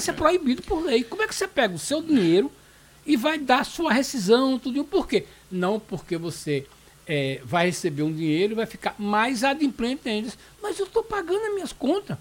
ser proibido por lei. Como é que você pega o seu dinheiro e vai dar sua rescisão, tudo? Por quê? Não porque você vai receber um dinheiro e vai ficar mais adimplente ainda. Mas eu estou pagando as minhas contas.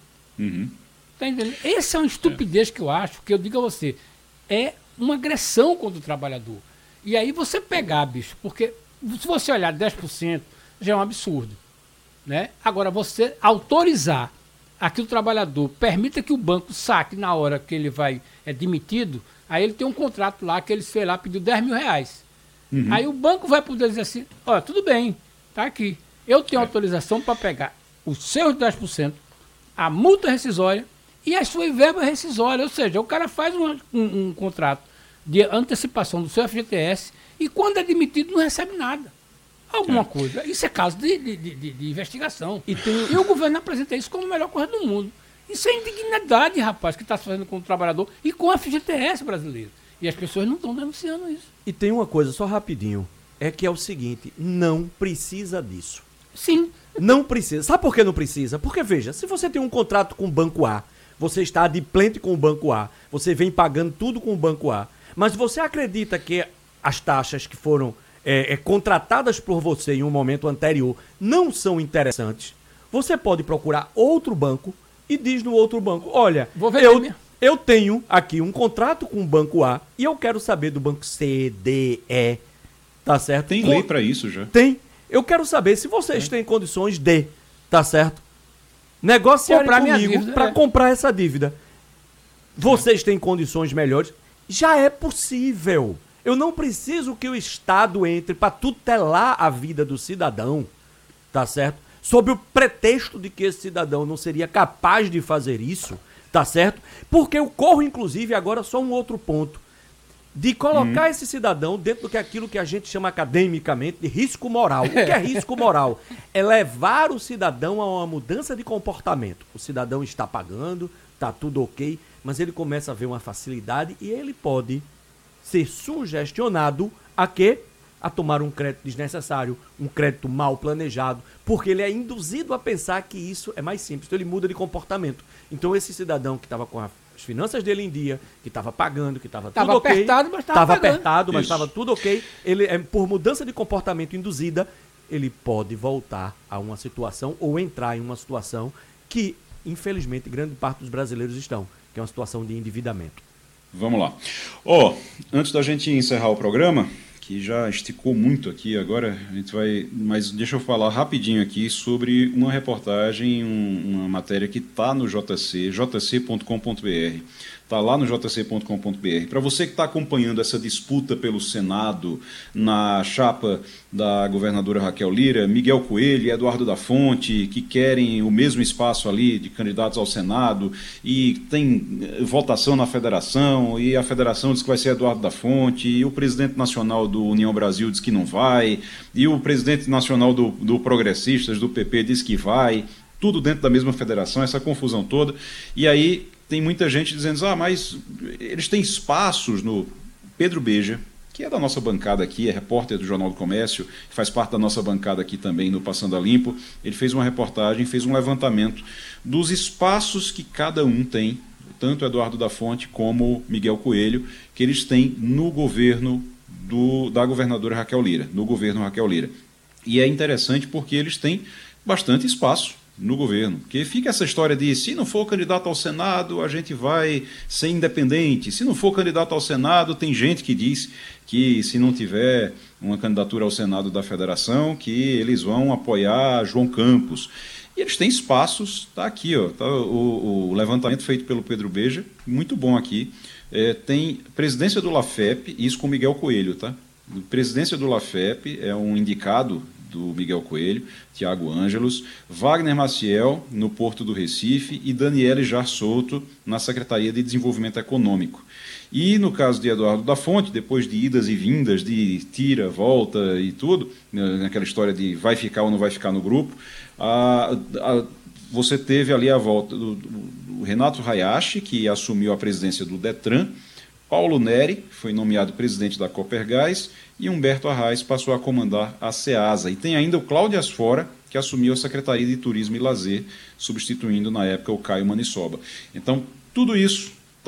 Tá entendendo? Essa é uma estupidez que eu acho, que eu digo a você, é uma agressão contra o trabalhador. E aí você pegar, bicho, porque se você olhar 10%, já é um absurdo. Né? Agora, você autorizar a que o trabalhador permita que o banco saque na hora que ele vai demitido, aí ele tem um contrato lá que ele, sei lá, pediu 10 mil reais. Aí o banco vai poder dizer assim, olha, tudo bem, tá aqui. Eu tenho autorização para pegar os seus 10%, a multa rescisória e a sua verba rescisória. Ou seja, o cara faz um contrato de antecipação do seu FGTS e quando é demitido não recebe nada. Alguma coisa. Isso é caso de investigação. E o governo apresenta isso como a melhor coisa do mundo. Isso é indignidade, rapaz, que está se fazendo com o trabalhador e com a FGTS brasileira. E as pessoas não estão denunciando isso. E tem uma coisa, só rapidinho, é que é o seguinte, não precisa disso. Sim. Não precisa. Sabe por que não precisa? Porque, veja, se você tem um contrato com o Banco A, você está adimplente com o Banco A, você vem pagando tudo com o Banco A, mas você acredita que as taxas que foram contratadas por você em um momento anterior não são interessantes, você pode procurar outro banco e diz no outro banco, olha, eu tenho aqui um contrato com o Banco A e eu quero saber do banco C, D, E, tá certo? Tem lei para isso já. Tem. Eu quero saber se vocês têm condições de, tá certo? Negociar comigo para comprar essa dívida. Vocês têm condições melhores? Já é possível. Eu não preciso que o Estado entre para tutelar a vida do cidadão, tá certo? Sob o pretexto de que esse cidadão não seria capaz de fazer isso, tá certo? Porque eu corro, inclusive, agora só um outro ponto, de colocar esse cidadão dentro do que aquilo que a gente chama academicamente de risco moral. O que é risco moral? É levar o cidadão a uma mudança de comportamento. O cidadão está pagando, tá tudo ok, mas ele começa a ver uma facilidade e ele pode ser sugestionado a quê? A tomar um crédito desnecessário, um crédito mal planejado, porque ele é induzido a pensar que isso é mais simples. Então ele muda de comportamento. Então esse cidadão que estava com as finanças dele em dia, que estava pagando, que estava tudo ok. Estava apertado, mas estava tudo ok. Ele, por mudança de comportamento induzida, ele pode voltar a uma situação ou entrar em uma situação que, infelizmente, grande parte dos brasileiros estão, que é uma situação de endividamento. Vamos lá. Antes da gente encerrar o programa, que já esticou muito aqui, agora a gente vai... Mas deixa eu falar rapidinho aqui sobre uma reportagem, uma matéria que está no jc.com.br. Está lá no jc.com.br. Para você que está acompanhando essa disputa pelo Senado, na chapa da governadora Raquel Lira, Miguel Coelho e Eduardo da Fonte, que querem o mesmo espaço ali de candidatos ao Senado, e tem votação na federação, e a federação diz que vai ser Eduardo da Fonte, e o presidente nacional do União Brasil diz que não vai, e o presidente nacional do Progressistas, do PP, diz que vai, tudo dentro da mesma federação, essa confusão toda. E aí tem muita gente dizendo, mas eles têm espaços no Pedro Beja, que é da nossa bancada aqui, é repórter do Jornal do Comércio, faz parte da nossa bancada aqui também no Passando a Limpo. Ele fez uma reportagem, fez um levantamento dos espaços que cada um tem, tanto Eduardo da Fonte como Miguel Coelho, que eles têm no governo da governadora Raquel Lira, no governo Raquel Lira. E é interessante porque eles têm bastante espaço no governo, porque fica essa história de se não for candidato ao Senado, a gente vai ser independente, se não for candidato ao Senado, tem gente que diz que se não tiver uma candidatura ao Senado da Federação, que eles vão apoiar João Campos. E eles têm espaços, tá aqui, tá o levantamento feito pelo Pedro Beja, muito bom aqui, tem presidência do LAFEP, isso com Miguel Coelho, tá? Presidência do LAFEP é um indicado do Miguel Coelho, Tiago Ângelos, Wagner Maciel, no Porto do Recife, e Daniele Jar Souto, na Secretaria de Desenvolvimento Econômico. E no caso de Eduardo da Fonte, depois de idas e vindas, de tira, volta e tudo, naquela história de vai ficar ou não vai ficar no grupo, você teve ali a volta do Renato Hayashi, que assumiu a presidência do Detran, Paulo Neri foi nomeado presidente da Copergás e Humberto Arraes passou a comandar a SEASA. E tem ainda o Cláudio Asfora, que assumiu a Secretaria de Turismo e Lazer, substituindo na época o Caio Manissoba. Então, tudo isso